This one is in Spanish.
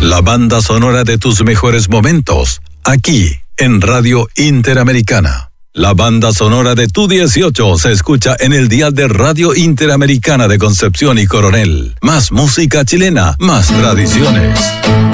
La banda sonora de tus mejores momentos, aquí, en Radio Interamericana. La banda sonora de Tu 18 se escucha en el dial de Radio Interamericana de Concepción y Coronel. Más música chilena, más tradiciones.